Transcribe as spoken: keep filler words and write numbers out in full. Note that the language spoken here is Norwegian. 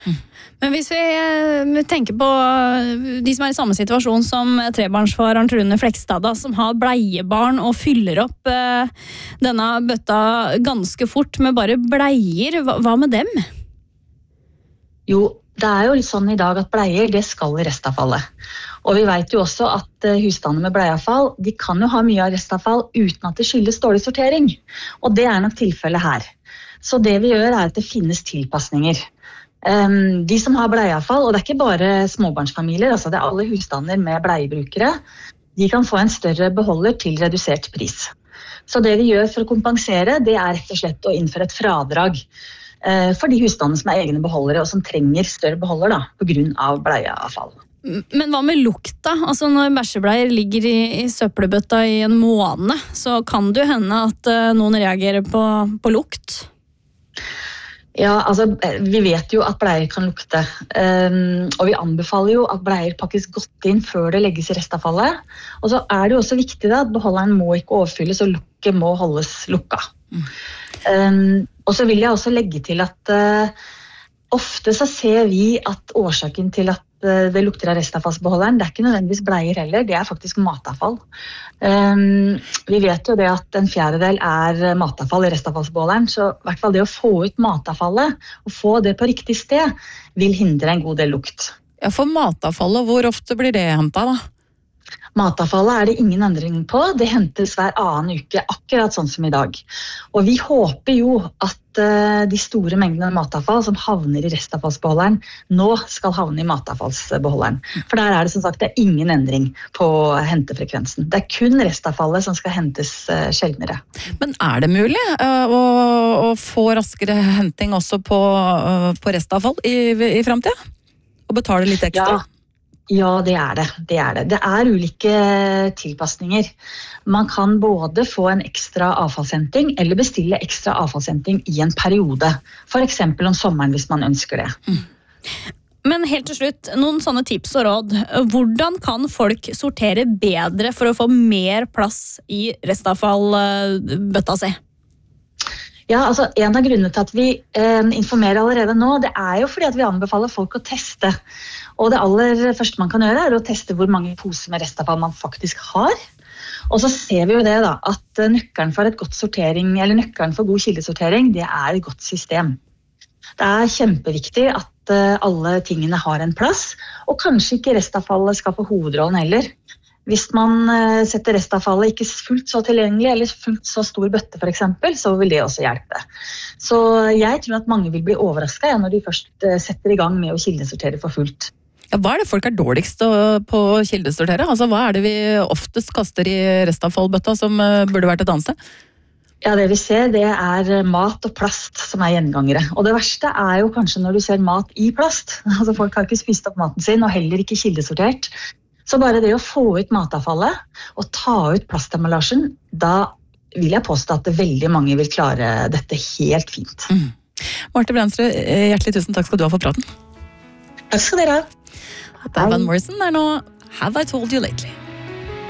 Men hvis vi tenker på de som er i samme situasjon som trebarnsfar Arnt Rune Flekstad, da, som har bleiebarn og fyller opp eh, denne bøtta ganske fort med bare bleier, hva, hva med dem? Jo, det er jo litt sånn i dag at bleier, det skal i restavfallet. Og vi vet jo også at husstander med bleiavfall, de kan jo ha mye av restavfall uten at det skyldes dårlig sortering. Og det er nok tilfellet her. Så det vi gjør er at det finnes tilpasninger. Um, de som har bleiavfall, og det er ikke bare småbarnsfamilier, altså det er alle husstander med bleiebrukere, de kan få en større beholder til redusert pris. Så det vi gjør for å kompensere, det er rett og slett å innføre et fradrag uh, for de husstandene som er egne beholdere, og som trenger større beholder da, på grunn av bleieavfall. Men hva med lukta? Altså når bæsjebleier ligger i, i søppelbøtta i en måned, så kan det jo hende at uh, noen reagerer på, på lukt. Ja, altså vi vet jo at bleier kan lukte, um, og vi anbefaler jo at bleier pakkes godt inn før det legges i restavfallet. Og så er det jo også viktig da, at beholderen må ikke overfylles, og lukket må holdes lukka. Mm. Um, og så vil jeg også legge til at uh, ofte så ser vi at årsaken til at det lukter av restavfallsbeholderen, det er ikke nødvendigvis bleier heller, det er faktisk matavfall. Um, vi vet jo det at en fjerdedel er matavfall i restavfallsbeholderen, så i hvert fall det å få ut matavfallet og få det på riktig sted vil hindre en god del lukt. Ja, for matavfallet, hvor ofte blir det hentet da? Matavfallet er det ingen endring på, det hentes hver annen uke, akkurat sånn som i dag. Og vi håper jo at uh, de store mengdene matavfall som havner i restavfallsbeholderen, nå skal havne i matavfallsbeholderen. For der er det som sagt det er ingen endring på hentefrekvensen. Det er kun restavfallet som skal hentes uh, sjeldnere. Men er det mulig uh, å, å få raskere henting også på, uh, på restavfall i, i fremtiden? Og betale litt ekstra? Ja. Ja, det er det. Det er det. Det er ulike tilpasninger. Man kan både få en ekstra avfallshenting eller bestille ekstra avfallshenting i en periode. For eksempel om sommeren hvis man ønsker det. Mm. Men helt til slutt, noen sånne tips og råd. Hvordan kan folk sortere bedre for å få mer plass i restavfallbøtta si? Ja, altså en av grunnene til at vi eh, informerer allerede nå, det er jo fordi at vi anbefaler folk å teste. Og det aller første man kan gjøre er å teste hvor mange poser med restavfall man faktisk har. Og så ser vi jo det da, at nøkkelen for et godt sortering, eller nøkkelen for god kildesortering, det er et godt system. Det er kjempeviktig at uh, alle tingene har en plass, og kanskje ikke restavfallet skal få hovedrollen heller. Hvis man uh, setter restavfallet ikke fullt så tilgjengelig, eller fullt så stor bøtte for eksempel, så vil det også hjelpe. Så jeg tror at mange vil bli overrasket ja, når de først uh, setter i gang med å kildesortere for fullt. Ja, hva er det folk er dårligst på å kildesortere? Altså, hva er det vi oftest kaster i restavfallbøtta som uh, burde vært et annet sted? Ja, det vi ser, det er mat og plast som er gjengangere. Og det verste er jo kanskje når du ser mat i plast. Altså, folk har ikke spist opp maten sin, og heller ikke kildesortert. Så bare det å få ut matavfallet og ta ut plastemballasjen, da vil jeg påstå at veldig mange vil klare dette helt fint. Mm. Marte Brandsrud, hjertelig tusen takk skal du ha for praten. Takk skal dere ha. Van Morrison er nå Have I Told You Lately?